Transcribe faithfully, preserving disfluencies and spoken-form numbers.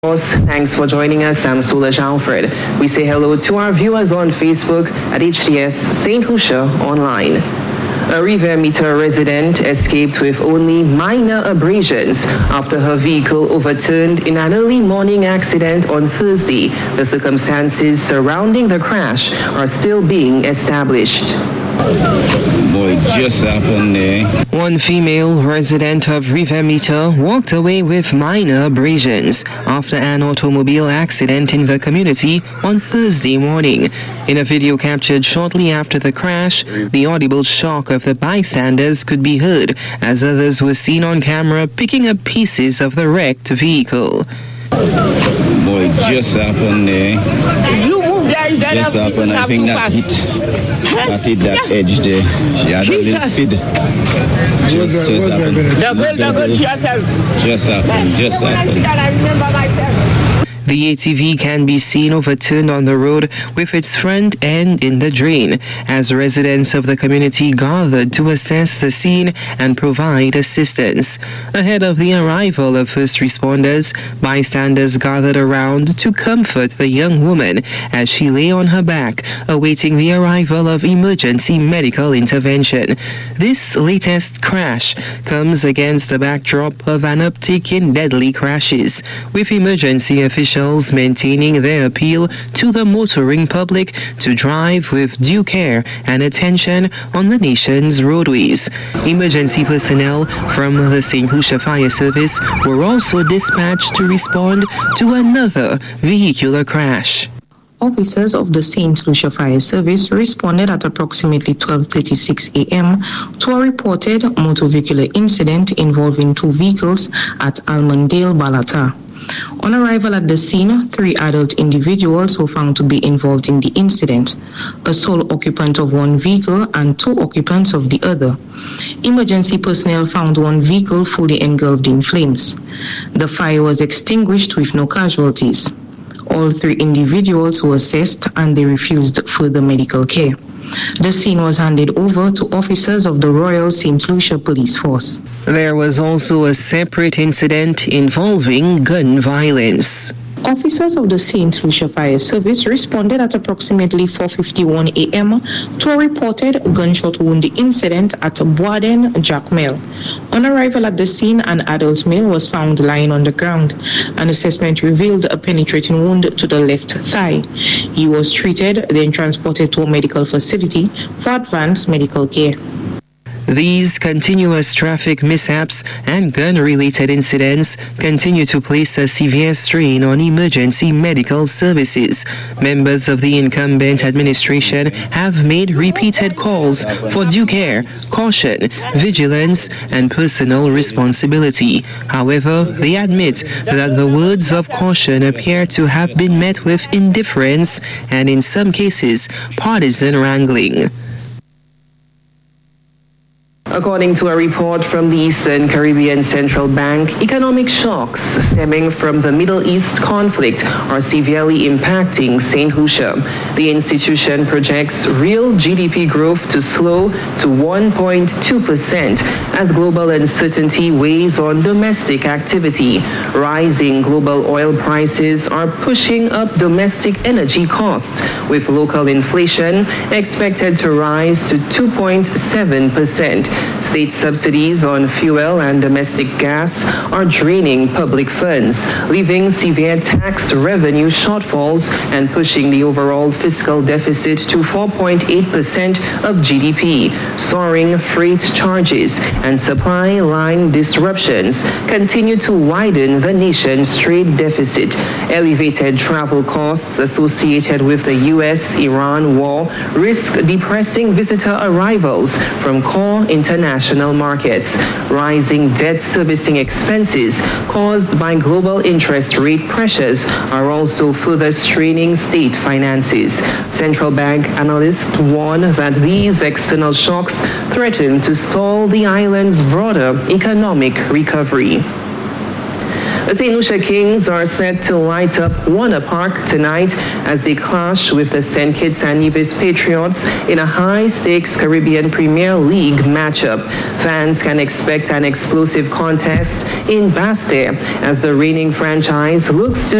Thanks for joining us. I'm Solange Alfred. We say hello to our viewers on Facebook at H T S Saint Lucia Online. A Riviere Meter resident escaped with only minor abrasions after her vehicle overturned in an early morning accident on Thursday. The circumstances surrounding the crash are still being established. Boy, just happened there. One female resident of Riviere Meter walked away with minor abrasions after an automobile accident in the community on Thursday morning. In a video captured shortly after the crash, the audible shock of the bystanders could be heard as others were seen on camera picking up pieces of the wrecked vehicle. Boy, just happened there. Just happened, I think that hit, that hit that edge there. She had a little speed. Just, just happened. Just happened, just happened. The A T V can be seen overturned on the road with its front end in the drain as residents of the community gathered to assess the scene and provide assistance. Ahead of the arrival of first responders, bystanders gathered around to comfort the young woman as she lay on her back, awaiting the arrival of emergency medical intervention. This latest crash comes against the backdrop of an uptick in deadly crashes, with emergency officials maintaining their appeal to the motoring public to drive with due care and attention on the nation's roadways. Emergency personnel from the Saint Lucia Fire Service were also dispatched to respond to another vehicular crash. Officers of the Saint Lucia Fire Service responded at approximately twelve thirty-six a.m. to a reported motor vehicular incident involving two vehicles at Almondale, Balata. On arrival at the scene, three adult individuals were found to be involved in the incident, a sole occupant of one vehicle and two occupants of the other. Emergency personnel found one vehicle fully engulfed in flames. The fire was extinguished with no casualties. All three individuals were assessed and they refused further medical care. The scene was handed over to officers of the Royal Saint Lucia Police Force. There was also a separate incident involving gun violence. Officers of the Saint Lucia Fire Service responded at approximately four fifty-one a.m. to a reported gunshot wound incident at Boaden Jackmel. On arrival at the scene, an adult male was found lying on the ground. An assessment revealed a penetrating wound to the left thigh. He was treated, then transported to a medical facility for advanced medical care. These continuous traffic mishaps and gun-related incidents continue to place a severe strain on emergency medical services. Members of the incumbent administration have made repeated calls for due care, caution, vigilance, and personal responsibility. However, they admit that the words of caution appear to have been met with indifference and, in some cases, partisan wrangling. According to a report from the Eastern Caribbean Central Bank, economic shocks stemming from the Middle East conflict are severely impacting Saint Lucia. The institution projects real G D P growth to slow to one point two percent as global uncertainty weighs on domestic activity. Rising global oil prices are pushing up domestic energy costs, with local inflation expected to rise to two point seven percent. State subsidies on fuel and domestic gas are draining public funds, leaving severe tax revenue shortfalls and pushing the overall fiscal deficit to four point eight percent of G D P. Soaring freight charges and supply line disruptions continue to widen the nation's trade deficit. Elevated travel costs associated with the U S Iran war risk depressing visitor arrivals from core international markets. Rising debt servicing expenses caused by global interest rate pressures are also further straining state finances. Central bank analysts warn that these external shocks threaten to stall the island's broader economic recovery. The Saint Lucia Kings are set to light up Warner Park tonight as they clash with the Saint Kitts and Nevis Patriots in a high-stakes Caribbean Premier League matchup. Fans can expect an explosive contest in Basté as the reigning franchise looks to